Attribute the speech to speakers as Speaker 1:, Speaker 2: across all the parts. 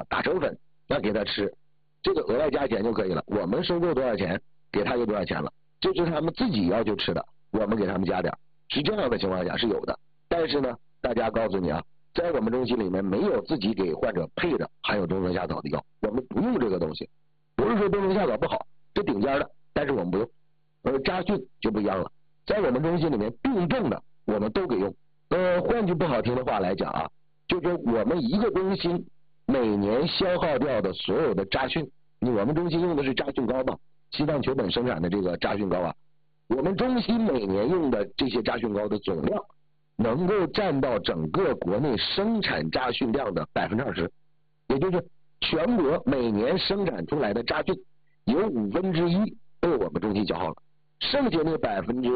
Speaker 1: 打成粉，那给他吃，这个额外加钱就可以了。我们收购多少钱，给他就多少钱了，这是他们自己要求吃的，我们给他们加点，是这样的情况下是有的。但是呢，大家告诉你啊，在我们中心里面没有自己给患者配的含有冬虫夏草的药，我们不用这个东西。不是说冬虫夏草不好，这顶尖的，但是我们不用。扎菌就不一样了，在我们中心里面病症的我们都给用。换句不好听的话来讲啊，就是我们一个中心每年消耗掉的所有的扎菌，我们中心用的是扎菌膏嘛，西藏球本生产的这个扎菌膏啊，我们中心每年用的这些扎菌膏的总量能够占到整个国内生产扎菌量的20%，也就是全国每年生产出来的扎菌有1/5被我们中心消耗了，剩下那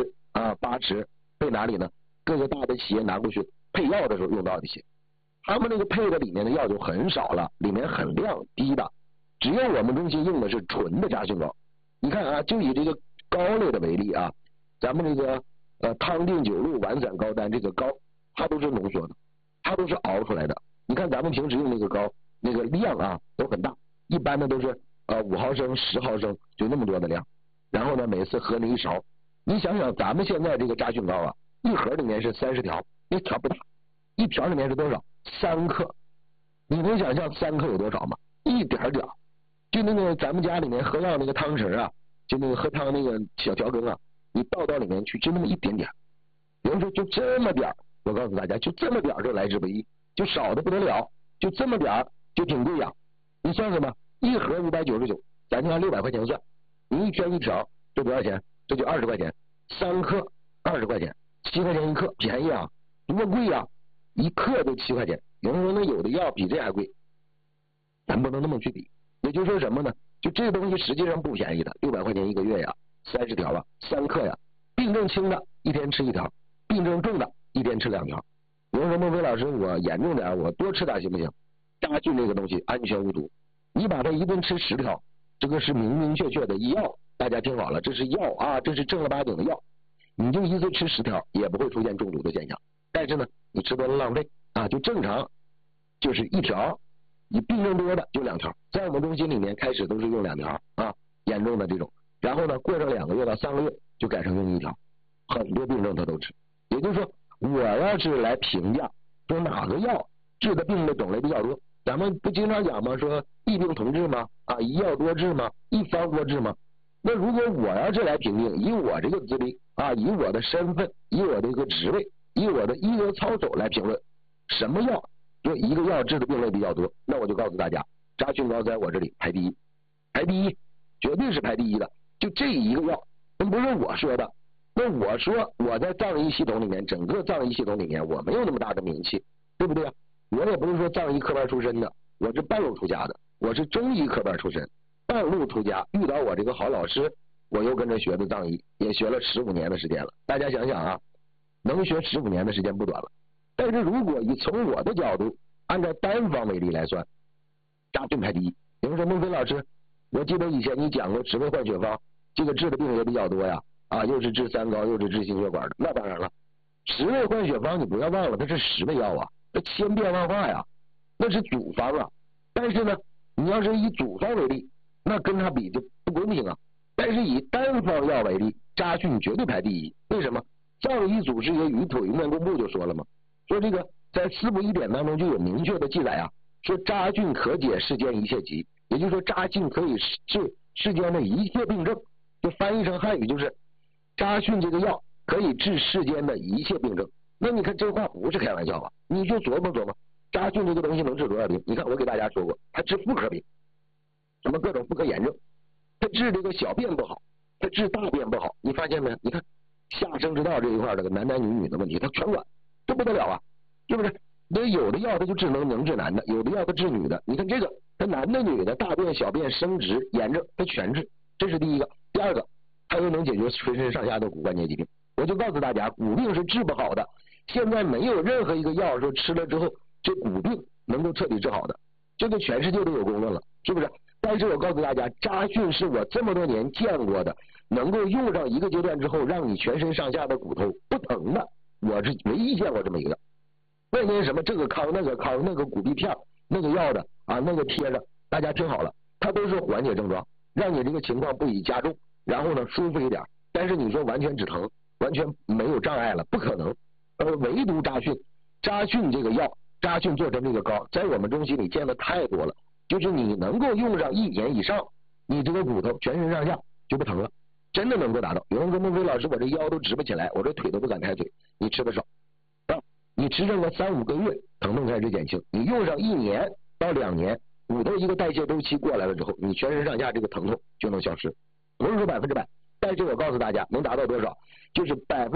Speaker 1: 80%被哪里呢？各个大的企业拿过去配药的时候用到的些，他们那个配的里面的药就很少了，里面很量低的，只有我们中心用的是纯的扎菌膏。你看啊，就以这个膏类的为例啊，咱们这个汤定9路丸散膏丹这个膏，它都是浓缩的，它都是熬出来的。你看咱们平时用那个膏，那个量啊都很大，一般的都是5毫升、10毫升，就那么多的量。然后呢，每次喝那一勺，你想想咱们现在这个扎菌膏啊，一盒里面是30条，那条不大，一条里面是多少？3克。你能想象3克有多少吗？一点点，就那个咱们家里面喝药那个汤匙啊，就那个喝汤那个小调羹啊，你倒到里面去就那么一点点。有人说就这么点，我告诉大家，就这么点就来之不易，就少的不得了，就这么点就挺贵呀。你算算吧，一盒599，咱就按600块钱算，你一天一条，这多少钱？这就20块钱，3克20块钱，7块钱一克，便宜啊，多贵呀，一克就7块钱。有人说那有的药比这还贵，咱不能那么去比。也就是说什么呢？就这个东西实际上不便宜的，600块钱一个月呀，30条啊，3克呀。病症轻的一天吃1条，病症重的一天吃2条。有人说孟非老师，我严重点，我多吃点行不行？扎菌这个东西安全无毒，你把它一顿吃10条，这个是明明确确的药，大家听好了，这是药啊，这是正儿八经的药，你就一次吃10条也不会出现中毒的现象。但是呢，你吃多了浪费啊，就正常就是1条，你病症多的就2条，在我们中心里面开始都是用2条啊，严重的这种，然后呢过上2个月到3个月就改成用1条，很多病症他都吃。也就是说，我要是来评价说哪个药治的病的种类比较多，咱们不经常讲吗？说异病同治吗？啊，一药多治吗？一方多治吗？那如果我要是来评定，以我这个资历啊，以我的身份，以我的一个职位，以我的医疗操守来评论，什么药就一个药治的病类比较多，那我就告诉大家，扎菌膏在我这里排第一，排第一，绝对是排第一的。就这一个药，那不是我说的，那我说我在藏医系统里面，整个藏医系统里面，我没有那么大的名气，对不对啊？我也不是说藏医科班出身的，我是半路出家的，我是中医科班出身，半路出家，遇到我这个好老师，我又跟着学的藏医，也学了15年的时间了。大家想想啊，能学15年的时间不短了。但是如果以从我的角度，按照单方为例来算，扎菌排第一。有人说孟非老师，我记得以前你讲过10味换血方，这个治的病也比较多呀，啊，又是治3高，又是治心血管的。那当然了，10味换血方你不要忘了，它是10味药啊，它千变万化呀，那是组方啊。但是呢，你要是以组方为例，那跟它比就不公平啊。但是以单方药为例，扎菌绝对排第一。为什么？藏医祖师爷于土云面公布就说了嘛，说这个在四部医典当中就有明确的记载啊，说扎菌可解世间一切疾，也就是说扎菌可以治世间的一切病症，就翻译成汉语就是扎菌这个药可以治世间的一切病症。那你看这话不是开玩笑吧？你就琢磨琢磨，扎菌这个东西能治多少病？你看我给大家说过，它治妇科病，什么各种妇科炎症，它治这个小便不好，它治大便不好，你发现没？你看下生殖道这一块这个男男女女的问题，它全管，这不得了啊，是不是？那有的药它就能治男的，有的药它治女的。你看这个，它男的女的大便小便生殖炎症它全治，这是第一个。第二个，它又能解决全身上下的骨关节疾病。我就告诉大家，骨病是治不好的，现在没有任何一个药说吃了之后这骨病能够彻底治好的，这个全世界都有公论了，是不是？但是我告诉大家，扎菌是我这么多年见过的能够用上一个阶段之后让你全身上下的骨头不疼的，我是唯一见过这么一个。外面什么这个康那个康那个骨壁片， 那个药的啊，那个贴的，大家听好了，它都是缓解症状，让你这个情况不以加重，然后呢舒服一点。但是你说完全止疼，完全没有障碍了，不可能。唯独扎讯这个药，扎讯做成这个膏，在我们中西里见的太多了，就是你能够用上1年以上，你这个骨头全身上下就不疼了，真的能够达到。有人说孟非老师，我这腰都直不起来，我这腿都不敢抬腿，你吃的少啊，你吃上个3-5个月，疼痛开始减轻，你用上1年到2年，骨头一个代谢周期过来了之后，你全身上下这个疼痛就能消失。不是说100%，但是我告诉大家能达到多少，就是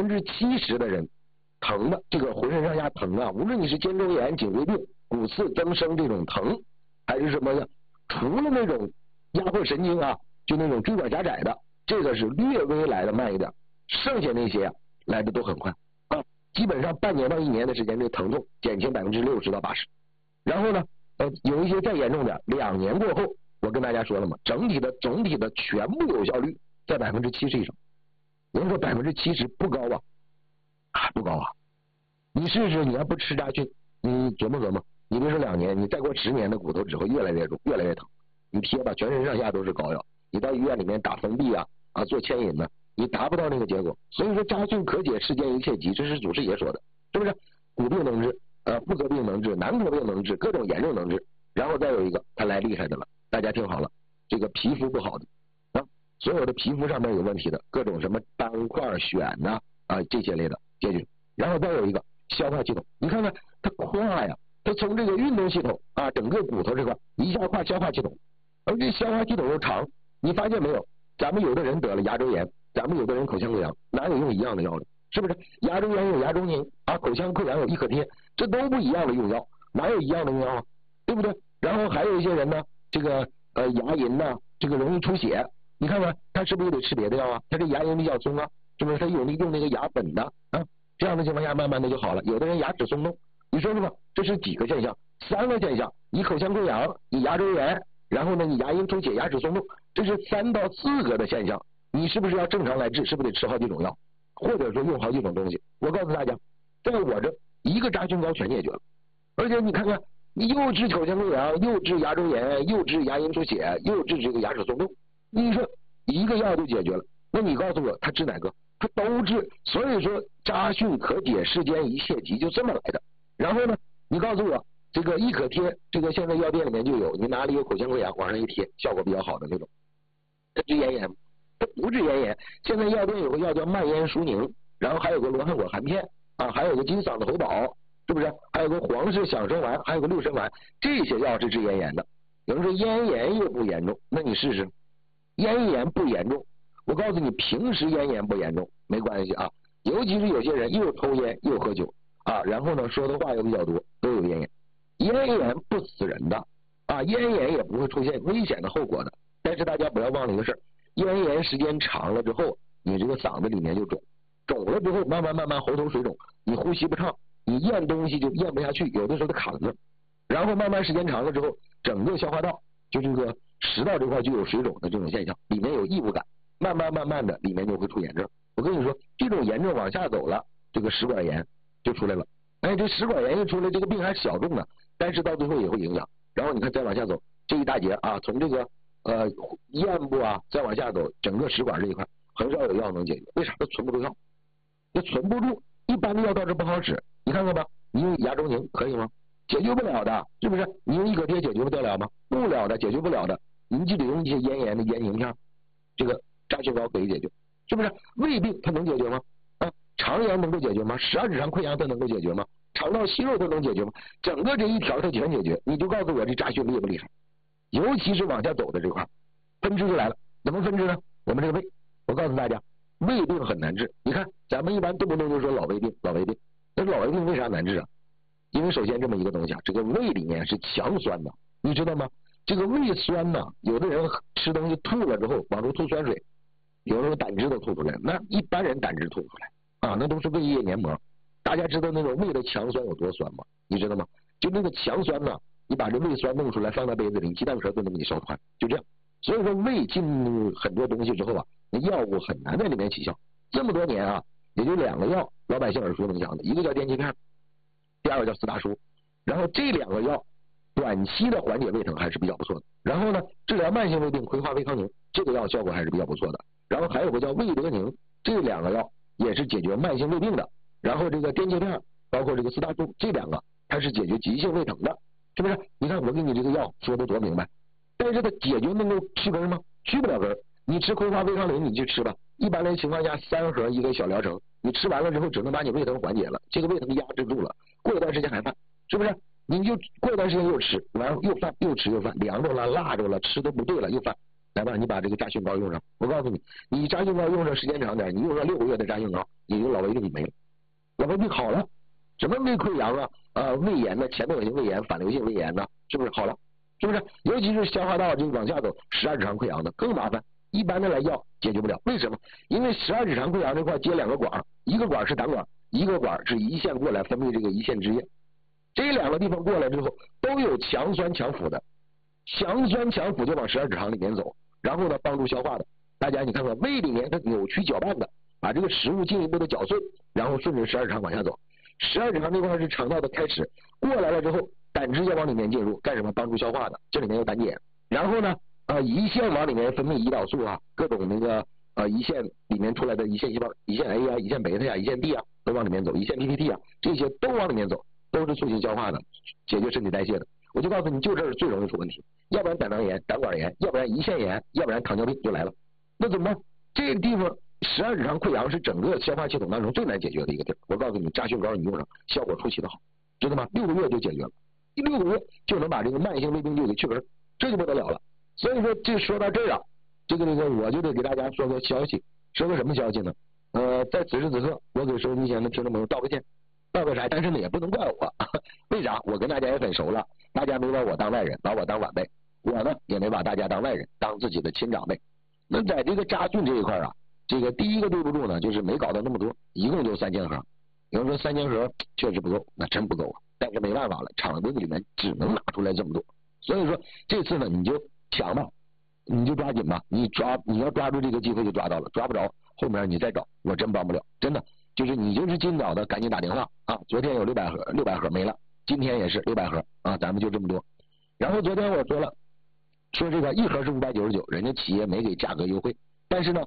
Speaker 1: 70%的人疼的这个浑身上下疼啊，无论你是肩周炎、颈椎病、骨刺增生这种疼，还是什么呀，除了那种压迫神经啊，就那种椎管狭窄的，这个是略微来的慢一点，剩下那些来的都很快啊，基本上半年到1年的时间，这疼痛减轻60%到80%。然后呢，有一些再严重点，2年过后，我跟大家说了嘛，总体的全部有效率在70%以上。有人说70%不高啊，不高啊。你试试，你要不吃扎讯，你琢磨琢磨，你别说2年，你再过10年的骨头只会越来越重，越来越疼。你贴吧，全身上下都是膏药，你到医院里面打封闭啊做牵引呢，你达不到那个结果。所以说扎讯可解世间一切疾，这是祖师爷说的，是不是？骨病能治，妇科病能治，男科病能治，各种炎症能治。然后再有一个，他来厉害的了，大家听好了，这个皮肤不好的所有的皮肤上面有问题的，各种什么斑块、癣呐这些类的解决。然后再有一个消化系统，你看看它跨呀，它从这个运动系统整个骨头这块一下跨消化系统，而这消化系统又长，你发现没有？咱们有的人得了牙周炎，咱们有的人口腔溃疡，哪有用一样的药的？是不是？牙周炎有牙周宁口腔溃疡有易可贴，这都不一样的用药，哪有一样的用药啊？对不对？然后还有一些人呢，这个牙龈呢，这个容易出血，你看看他是不是得吃别的药啊？他这牙龈比较松啊，是不是？他用那个牙本的这样的情况下慢慢的就好了。有的人牙齿松动，你说说吧，这是几个现象？3个现象，你口腔溃疡，你牙周炎，然后呢你牙龈出血、牙齿松动，这是3到4个的现象。你是不是要正常来治？是不是得吃好几种药，或者说用好几种东西？我告诉大家，在我这一个扎讯膏全解决了。而且你看看，你又治口腔溃疡，又治牙周炎，又治牙龈出血，又治这个牙齿松动，你说一个药就解决了。那你告诉我他治哪个？他都治。所以说扎讯可解世间一切疾，就这么来的。然后呢，你告诉我这个易可贴，这个现在药店里面就有，你哪里有口腔溃疡往上一贴，效果比较好的那种。它治咽炎，它不治咽炎。现在药店有个药叫蔓延舒宁，然后还有个罗汉果含片还有个金嗓子喉宝，是不是？还有个黄氏响生丸，还有个六神丸，这些药是治咽炎的。有人说咽炎又不严重，那你试试，咽炎不严重。我告诉你，平时咽炎不严重没关系尤其是有些人又抽烟又喝酒然后呢说的话又比较多，都有咽炎。咽炎不死人的咽炎也不会出现危险的后果的。但是大家不要忘了一个事儿，咽炎时间长了之后，你这个嗓子里面就肿了之后，慢慢喉头水肿，你呼吸不畅，你咽东西就咽不下去，有的时候它卡在那儿，然后慢慢时间长了之后，整个消化道就这个食道这块就有水肿的这种现象，里面有异物感，慢慢的里面就会出炎症。我跟你说，这种炎症往下走了，这个食管炎就出来了。这食管炎一出来，这个病还小众呢，但是到最后也会影响。然后你看再往下走，这一大截从这个咽部再往下走，整个食管这一块很少有药能解决。为啥？它存不住药，它存不住。一般的药到这不好使，你看看吧，你用牙周宁可以吗？解决不了的，是不是？你用易可贴解决不得了吗？不了的，解决不了的，你就得用一些咽炎的咽凝片，这个扎讯膏可以解决，是不是？胃病它能解决吗？肠炎能够解决吗？十二指肠溃疡它能够解决吗？肠道息肉它能解决吗？整个这一条它全解决。你就告诉我这扎讯厉不厉害？尤其是往下走的这块分支就来了。怎么分支呢？我们这个胃，我告诉大家，胃病很难治。你看咱们一般动不动就说老胃病，那老胃病为啥难治啊？因为首先这么一个东西这个胃里面是强酸的，你知道吗？这个胃酸呢，有的人吃东西吐了之后往出吐酸水，有时候胆汁都吐出来，那一般人胆汁吐不出来那都是胃液黏膜。大家知道那种胃的强酸有多酸吗？你知道吗？就那个强酸呢，你把这胃酸弄出来放在杯子里，鸡蛋壳都能给你烧出来，就这样。所以说胃进入很多东西之后那药物很难在里面起效。这么多年也就2个药老百姓耳熟能详的，一个叫电气片，第二个叫4大叔。然后这2个药短期的缓解胃疼还是比较不错的。然后呢，治疗慢性胃病葵花维康宁这个药效果还是比较不错的。然后还有个叫胃德宁，这2个药也是解决慢性胃病的。然后这个颠茄片包括这个四大素这2个它是解决急性胃疼的，是不是？你看我给你这个药说的多明白，但是它解决能够去根吗？去不了根。你吃葵花维康宁你去吃吧，一般的情况下3盒一个小疗程，你吃完了之后只能把你胃疼缓解了，这个胃疼压制住了，过一段时间还犯，是不是？你就过一段时间又吃，完了又犯，又吃又犯，凉着了辣着了，吃的不对了又犯。来吧，你把这个扎菌膏用上，我告诉你，你扎菌膏用上时间长点，你用上6个月的扎菌膏，你就老胃病没了，老胃病好了。什么胃溃疡胃炎呢，前头性胃炎、反流性胃炎呢，是不是好了？是不是？尤其是消化道就往下走，12指肠溃疡的更麻烦，一般的来药解决不了。为什么？因为12指肠溃疡这块接2个管，一个管是胆管，一个管是胰腺过来分泌这个胰腺汁液。这2个地方过来之后，都有强酸强腐的，强酸强腐就往12指肠里面走，然后呢帮助消化的。大家你看看胃里面它扭曲搅拌的，把这个食物进一步的搅碎，然后顺着12指肠往下走。12指肠这块是肠道的开始，过来了之后，胆汁液往里面进入，干什么？帮助消化的，这里面有胆碱。然后呢，胰腺往里面分泌胰岛素各种那个胰腺里面出来的胰腺细胞，胰腺 A 胰腺贝塔胰腺 D 都往里面走，胰腺 PPT 这些都往里面走，都是促进消化的，解决身体代谢的。我就告诉你，就这是最容易出问题，要不然胆囊炎、胆管炎，要不然胰腺炎，要不然糖尿病就来了。那怎么办？这个地方12指肠溃疡是整个消化系统当中最难解决的一个地儿。我告诉你，扎菌膏你用上，效果出奇的好，知道吗？6个月就解决了，6个月就能把这个慢性胃病就给去根，这就不得了了。所以说，这说到这儿这个我就得给大家说个消息，说个什么消息呢？在此时此刻，我给收音机前的听众朋友道个歉，道个啥？但是呢，也不能怪我，为啥？我跟大家也很熟了，大家没把我当外人，把我当晚辈，我呢也没把大家当外人，当自己的亲长辈。那在这个扎菌这一块这个第一个对不住呢，就是没搞到那么多，一共就3000盒。有人说3000盒确实不够，那真不够但是没办法了，厂子里面只能拿出来这么多。所以说这次呢，你就抢吧，你就抓紧吧，你要抓住这个机会就抓到了，抓不着后面你再找，我真帮不了，真的就是你就是尽早的赶紧打电话昨天有600盒没了，今天也是600盒咱们就这么多。然后昨天我说了，说这个一盒是599，人家企业没给价格优惠，但是呢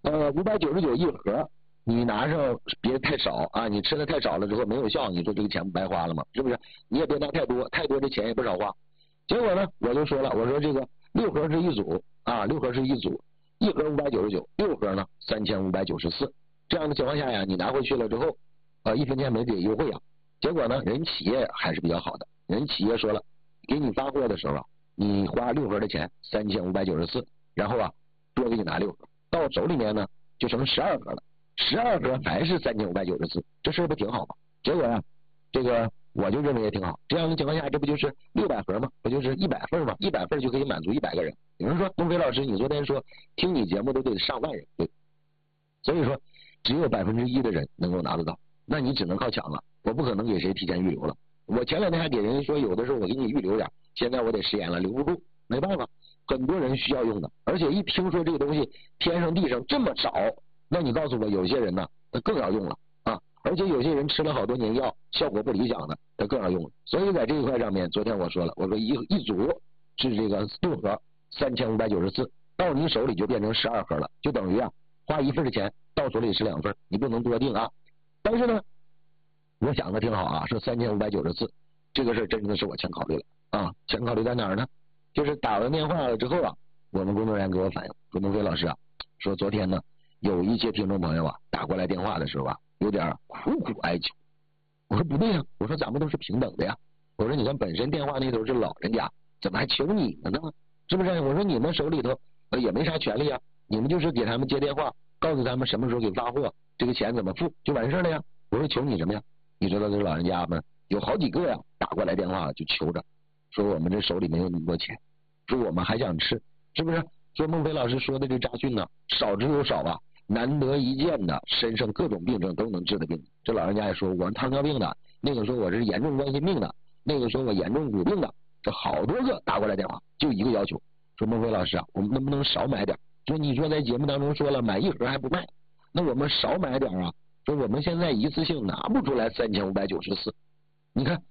Speaker 1: 599一盒，你拿上别太少你吃的太少了之后没有效，你说这个钱不白花了吗？是不是？你也别拿太多，太多这钱也不少花。结果呢，我就说了，我说这个6盒是一组6盒是一组，一盒599，6盒呢3594。这样的情况下你拿回去了之后1分钱没给优惠结果呢，人企业还是比较好的，人企业说了，给你发货的时候你花6盒的钱3594，然后多给你拿6盒，到手里面呢就成12盒了，12盒还是3594，这事不挺好吗？结果这个我就认为也挺好，这样的情况下这不就是600盒吗？不就是100份吗？100份就可以满足100个人。有人说东飞老师，你昨天说听你节目都得上万人，对，所以说只有1%的人能够拿得到，那你只能靠抢了，我不可能给谁提前预留了。我前2天还给人说有的时候我给你预留点，现在我得食言了，留不住，没办法，很多人需要用的，而且一听说这个东西天上地上这么少，那你告诉我有些人呢他更要用了而且有些人吃了好多年药效果不理想的他更要用了。所以在这一块上面，昨天我说了，我说一组是这个6盒3594，到你手里就变成12盒了，就等于花1份的钱到手里是2份，你不能多订但是呢我想的挺好说3594这个事真的是我先考虑了先考虑在哪儿呢？就是打完电话了之后我们工作人员给我反映说，东飞老师说昨天呢有一些听众朋友打过来电话的时候有点苦苦哀求。我说不对我说咱们都是平等的我说你看本身电话那头是老人家，怎么还求你呢？是不是？我说你们手里头也没啥权利你们就是给他们接电话，告诉他们什么时候给发货，这个钱怎么付就完事了我说求你什么你知道这老人家们有好几个打过来电话就求着，说我们这手里没有那么多钱，说我们还想吃，是不是？说孟非老师说的这扎菌少之又少难得一见的身上各种病症都能治的病。这老人家也说我是糖尿病的，那个说我是严重冠心病的，那个说我严重骨病的，这好多个打过来电话，就一个要求，说孟非老师我们能不能少买点？说你说在节目当中说了买1盒还不卖，那我们少买点说我们现在一次性拿不出来3594，你看